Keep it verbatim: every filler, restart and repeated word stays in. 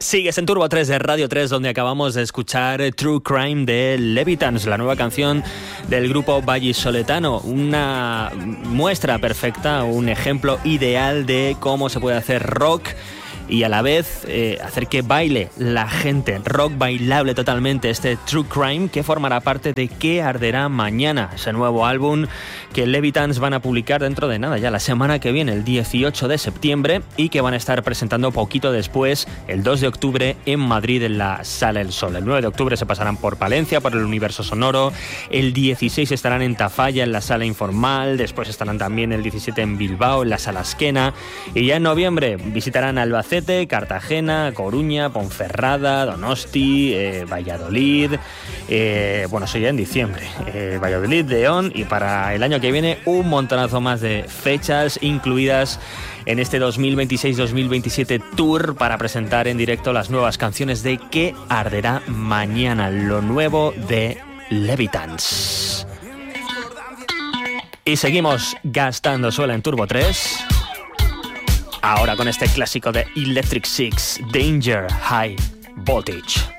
Sigues en Turbo tres de Radio tres, donde acabamos de escuchar True Crime de Levitans, la nueva canción del grupo vallisoletano. Una muestra perfecta, un ejemplo ideal de cómo se puede hacer rock y a la vez eh, hacer que baile la gente. Rock bailable totalmente, este True Crime, que formará parte de ¿Qué arderá mañana?, ese nuevo álbum que Levitans van a publicar dentro de nada, ya la semana que viene, el dieciocho de septiembre, y que van a estar presentando poquito después, el dos de octubre, en Madrid, en la Sala El Sol. El nueve de octubre se pasarán por Palencia, por el Universo Sonoro. El dieciséis estarán en Tafalla, en la Sala Informal. Después estarán también el diecisiete en Bilbao, en la Sala Esquena. Y ya en noviembre visitarán Albacete, Cartagena, Coruña, Ponferrada, Donosti, eh, Valladolid. Eh, bueno, eso ya en diciembre. Eh, Valladolid, León, y para el año que viene un montonazo más de fechas incluidas en este dos mil veintiséis dos mil veintisiete tour para presentar en directo las nuevas canciones de ¿Qué arderá mañana?, lo nuevo de Levitans. Y seguimos gastando suela en Turbo tres. Ahora con este clásico de Electric Six, Danger High Voltage.